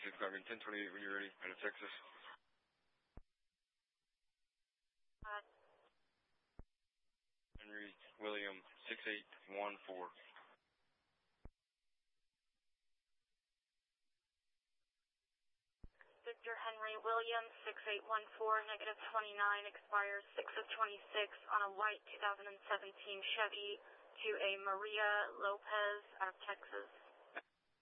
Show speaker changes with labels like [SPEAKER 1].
[SPEAKER 1] 26 Garmin 1028 when you're ready, out of Texas. Henry William 6814.
[SPEAKER 2] Victor Henry William 6814, negative 29, expires 6 of 26 on a white 2017 Chevy to a Maria Lopez out of Texas.